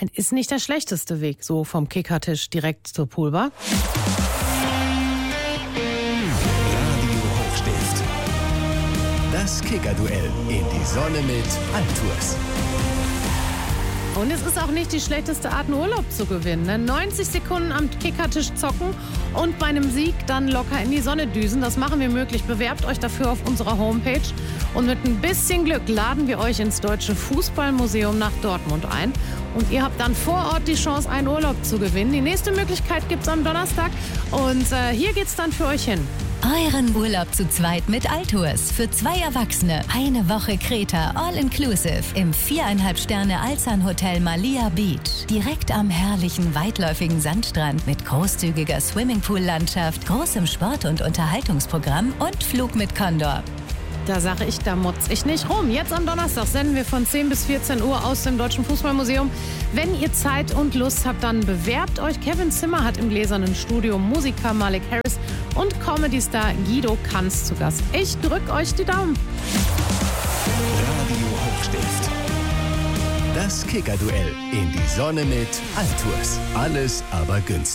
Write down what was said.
Ist nicht der schlechteste Weg, so vom Kickertisch direkt zur Poolbar. Radio Hochstift. Das Kickerduell in die Sonne mit Altours. Und es ist auch nicht die schlechteste Art, einen Urlaub zu gewinnen. Ne? 90 Sekunden am Kickertisch zocken und bei einem Sieg dann locker in die Sonne düsen. Das machen wir möglich. Bewerbt euch dafür auf unserer Homepage. Und mit ein bisschen Glück laden wir euch ins Deutsche Fußballmuseum nach Dortmund ein. Und ihr habt dann vor Ort die Chance, einen Urlaub zu gewinnen. Die nächste Möglichkeit gibt's am Donnerstag. Und hier geht's dann für euch hin. Euren Urlaub zu zweit mit Altours. Für 2 Erwachsene. Eine Woche Kreta, all inclusive. Im 4,5 Sterne Alzan Hotel Malia Beach. Direkt am herrlichen, weitläufigen Sandstrand mit großzügiger Swimmingpool-Landschaft, großem Sport- und Unterhaltungsprogramm und Flug mit Condor. Da sage ich, da motz ich nicht rum. Jetzt am Donnerstag senden wir von 10 bis 14 Uhr aus dem Deutschen Fußballmuseum. Wenn ihr Zeit und Lust habt, dann bewerbt euch. Kevin Zimmer hat im gläsernen Studio Musiker Malik Harris und Comedy-Star Guido Kanz zu Gast. Ich drück euch die Daumen. Radio Hochstift. Das Kickerduell in die Sonne mit Altours. Alles aber günstig.